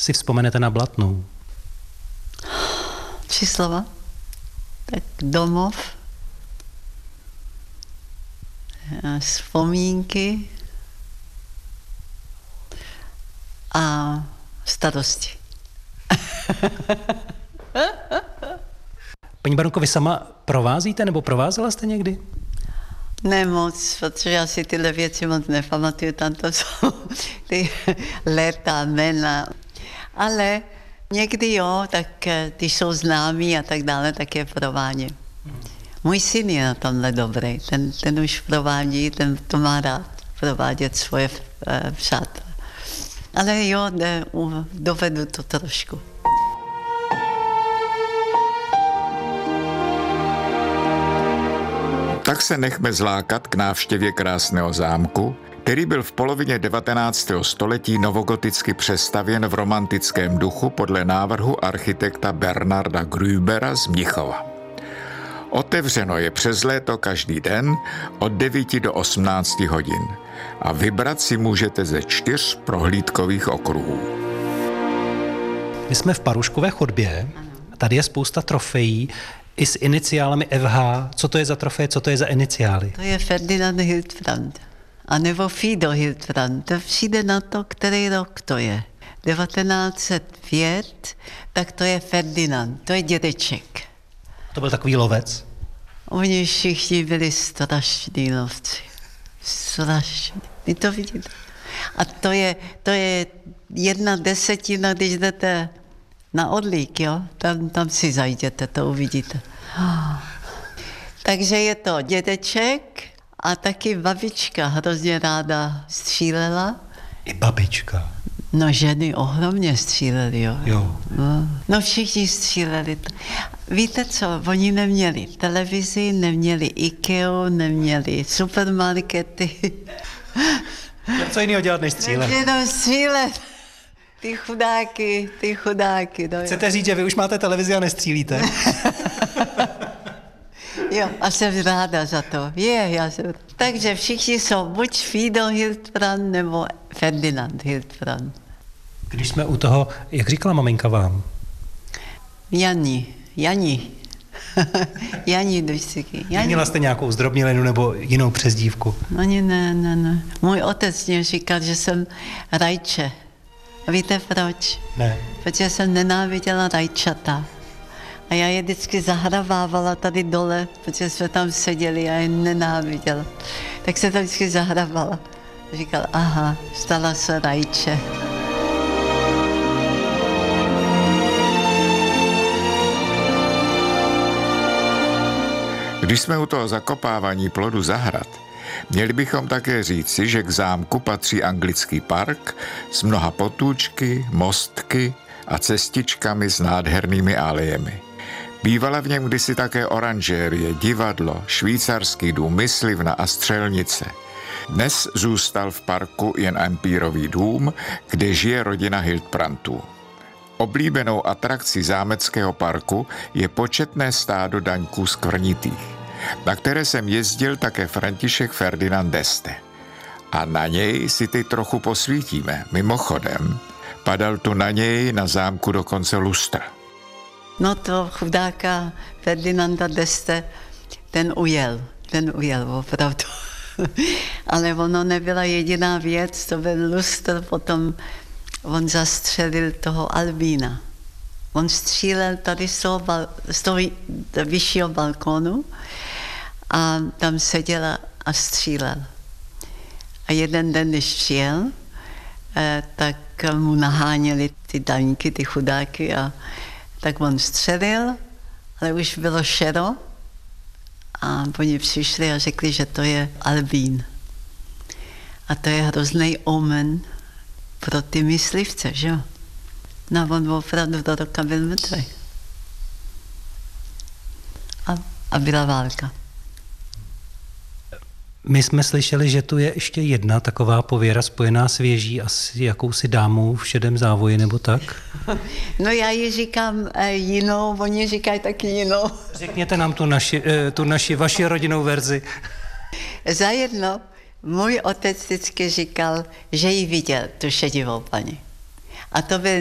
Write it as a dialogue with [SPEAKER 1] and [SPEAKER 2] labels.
[SPEAKER 1] si vzpomenete na Blatnou?
[SPEAKER 2] 3 slova. Tak domov, vzpomínky a starosti.
[SPEAKER 1] Paní baronko, vy sama provázíte nebo provázela jste někdy?
[SPEAKER 2] Ne moc, protože já si tyhle věci moc nepamatuju, tam to jsou ty léta, jména. Ale někdy jo, tak když jsou známí a tak dále, tak je provádí. Můj syn je na tomhle dobrý, ten už provádí, ten to má rád, provádět svoje přátelé. Ale jo, dovedu to trošku.
[SPEAKER 3] Tak se nechme zlákat k návštěvě krásného zámku, který byl v polovině 19. století novogoticky přestavěn v romantickém duchu podle návrhu architekta Bernarda Grübera z Mnichova. Otevřeno je přes léto každý den od 9 do 18 hodin a vybrat si můžete ze 4 prohlídkových okruhů.
[SPEAKER 1] My jsme v Paruškové chodbě, tady je spousta trofejí i s iniciálami FH. Co to je za trofeje, co to je za iniciály?
[SPEAKER 2] To je Ferdinand Hildbrand, anebo Fido Hildbrand. To přijde na to, který rok to je. 1905, tak to je Ferdinand, to je dědeček.
[SPEAKER 1] To byl takový lovec?
[SPEAKER 2] Oni všichni byli strašní lovci. Strašní. Vy to vidíte? A to je 1/10, když jdete na Orlík, jo? Tam si zajděte, to uvidíte. Takže je to dědeček a taky babička hrozně ráda střílela.
[SPEAKER 1] I babička.
[SPEAKER 2] No ženy ohromně stříleli, jo. No všichni stříleli. Víte co, oni neměli televizi, neměli IKEA, neměli supermarkety.
[SPEAKER 1] Co jiného dělat, než střílet?
[SPEAKER 2] Jenom střílet. Ty chudáky. No,
[SPEAKER 1] chcete říct, že vy už máte televizi a nestřílíte?
[SPEAKER 2] Jo, a jsem ráda za to. Já jsem. Takže všichni jsou buď Fido Hildbrand nebo Ferdinand Hildbrand.
[SPEAKER 1] Když jsme u toho, jak říkala maminka vám?
[SPEAKER 2] Jani, Dusíky.
[SPEAKER 1] Měla jste nějakou zdrobnělinu nebo jinou přezdívku?
[SPEAKER 2] Ani ne. Můj otec mě říkal, že jsem rajče. A víte proč?
[SPEAKER 1] Ne.
[SPEAKER 2] Protože jsem nenáviděla rajčata. A já je vždycky zahravávala tady dole, protože jsme tam seděli a je nenáviděla. Tak se tam vždycky zahravala. Říkal, aha, stala se rajče.
[SPEAKER 3] Když jsme u toho zakopávání plodu zahrad, měli bychom také říci, že k zámku patří anglický park s mnoha potůčky, mostky a cestičkami s nádhernými alejemi. Bývala v něm kdysi také oranžérie, divadlo, švýcarský dům, myslivna a střelnice. Dnes zůstal v parku jen empírový dům, kde žije rodina Hildbrandtů. Oblíbenou atrakcí zámeckého parku je početné stádo daňků skvrnitých, na které jsem jezdil také František Ferdinand d'Este. A na něj si teď trochu posvítíme. Mimochodem, padal tu na něj na zámku dokonce lustr.
[SPEAKER 2] No to chudáka Ferdinanda d'Este, ten ujel opravdu. Ale ono nebyla jediná věc, to byl lustr, potom on zastřelil toho Albína. On střílel tady z toho vyššího balkónu a tam seděl a střílel. A jeden den, když přijel, tak mu naháněli ty daňky, ty chudáky a tak on střelil, ale už bylo šero a oni přišli a řekli, že to je Albín. A to je hrozný omen pro ty myslivce, že jo? No on opravdu do roka byl mrtvý. A byla válka.
[SPEAKER 1] My jsme slyšeli, že tu je ještě jedna taková pověra spojená s věží a s jakousi dámou v šedém závoji, nebo tak?
[SPEAKER 2] No já ji říkám jinou, oni říkají taky jinou.
[SPEAKER 1] Řekněte nám tu naši, vaši rodinnou verzi.
[SPEAKER 2] Zajedno můj otec vždycky říkal, že ji viděl, tu šedivou paní. A to byl